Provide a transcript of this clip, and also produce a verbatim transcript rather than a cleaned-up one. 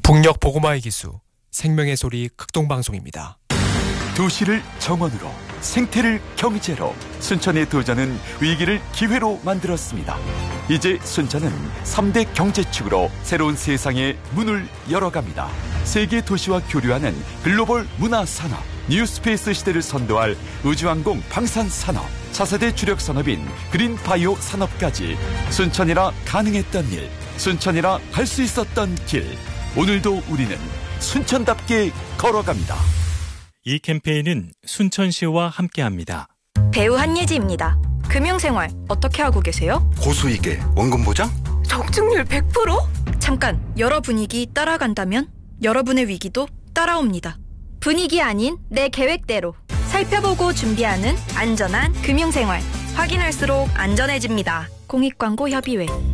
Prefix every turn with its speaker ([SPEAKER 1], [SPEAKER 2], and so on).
[SPEAKER 1] 북녘 보고마의 기수 생명의 소리 극동방송입니다.
[SPEAKER 2] 도시를 정원으로, 생태를 경제로, 순천의 도전은 위기를 기회로 만들었습니다. 이제 순천은 삼 대 경제축으로 새로운 세상의 문을 열어갑니다. 세계 도시와 교류하는 글로벌 문화산업, 뉴스페이스 시대를 선도할 우주항공 방산산업, 차세대 주력 산업인 그린바이오 산업까지 순천이라 가능했던 일, 순천이라 갈 수 있었던 길, 오늘도 우리는 순천답게 걸어갑니다.
[SPEAKER 3] 이 캠페인은 순천시와 함께합니다.
[SPEAKER 4] 배우 한예지입니다. 금융생활 어떻게 하고 계세요?
[SPEAKER 5] 고수익에 원금 보장?
[SPEAKER 4] 적중률 백 퍼센트? 잠깐, 여러 분위기 따라간다면 여러분의 위기도 따라옵니다. 분위기 아닌 내 계획대로 살펴보고 준비하는 안전한 금융생활. 확인할수록 안전해집니다. 공익광고협의회.